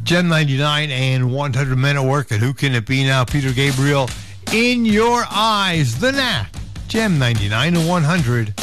Gem 99 and 100 Men at Work. And who can it be now? Peter Gabriel, In Your Eyes, The Knack. Gem 99 and 100.